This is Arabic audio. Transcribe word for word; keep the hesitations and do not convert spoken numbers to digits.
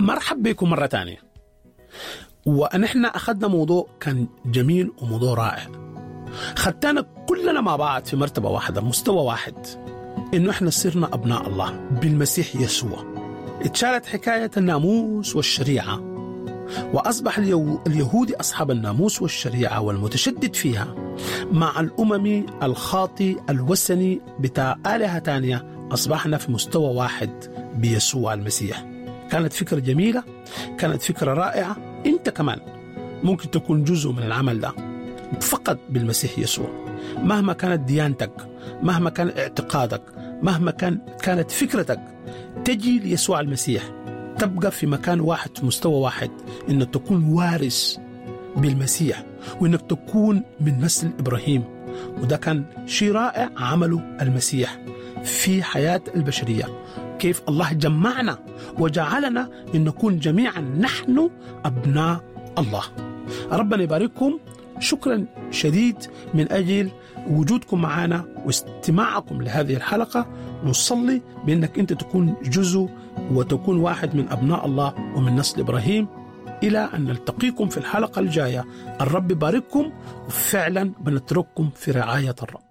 مرحب بكم مرة تانية. ونحن أخذنا موضوع كان جميل وموضوع رائع، خدتنا كلنا مع بعض في مرتبة واحدة، مستوى واحد، إنه إحنا صرنا أبناء الله بالمسيح يسوع. اتشالت حكاية الناموس والشريعة، وأصبح اليهودي أصحاب الناموس والشريعة والمتشدد فيها مع الأممي الخاطي الوثني بتاع آلهة تانية. أصبحنا في مستوى واحد بيسوع المسيح. كانت فكرة جميلة، كانت فكرة رائعة. أنت كمان ممكن تكون جزء من العمل ده فقط بالمسيح يسوع. مهما كانت ديانتك، مهما كان اعتقادك، مهما كان كانت فكرتك، تجي ليسوع المسيح، تبقى في مكان واحد، في مستوى واحد، إنك تكون وارث بالمسيح، وإنك تكون من نسل إبراهيم. وده كان شيء رائع عمله المسيح في حياة البشرية، كيف الله جمعنا وجعلنا إن نكون جميعا نحن أبناء الله. ربنا يبارككم. شكرا شديد من أجل وجودكم معنا واستماعكم لهذه الحلقة. نصلي بأنك أنت تكون جزء وتكون واحد من أبناء الله ومن نسل إبراهيم، إلى أن نلتقيكم في الحلقة الجاية. الرب يبارككم، وفعلا بنترككم في رعاية الرب.